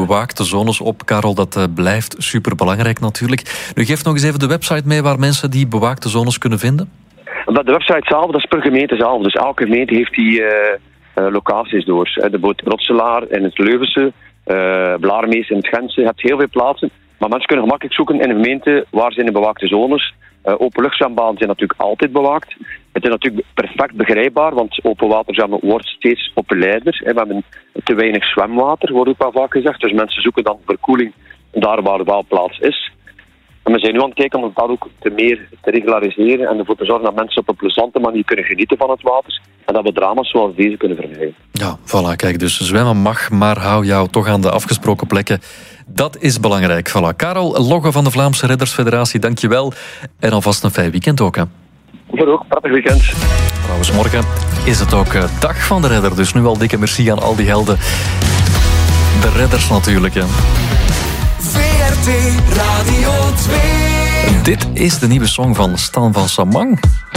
bewaakte zones op, Karel. Dat blijft superbelangrijk natuurlijk. Nu, geef nog eens even de website mee waar mensen die bewaakte zones kunnen vinden. De website zelf, dat is per gemeente zelf. Dus elke gemeente heeft die locaties door. De boot Rotselaar in het Leuvense, Blaarmees in het Gentse. Je hebt heel veel plaatsen. Maar mensen kunnen gemakkelijk zoeken in een gemeente waar zijn de bewaakte zones. Openluchtzwembaden zijn natuurlijk altijd bewaakt. Het is natuurlijk perfect begrijpbaar, want openwaterzwemmen wordt steeds populairder. We hebben te weinig zwemwater, wordt ook wel vaak gezegd. Dus mensen zoeken dan verkoeling daar waar wel plaats is. En we zijn nu aan het kijken om dat ook te regulariseren en ervoor te zorgen dat mensen op een plezante manier kunnen genieten van het water. En dat we drama's zoals deze kunnen vermijden. Ja, voilà, kijk, dus zwemmen mag, maar hou jou toch aan de afgesproken plekken. Dat is belangrijk. Voilà. Karel Logge van de Vlaamse Reddersfederatie, dankjewel. En alvast een fijn weekend ook, hè. Voor ook, prettig weekend. Trouwens, morgen is het ook dag van de redder. Dus nu al dikke merci aan al die helden. De redders natuurlijk, hè. VRT Radio 2. Dit is de nieuwe song van Stan van Samang.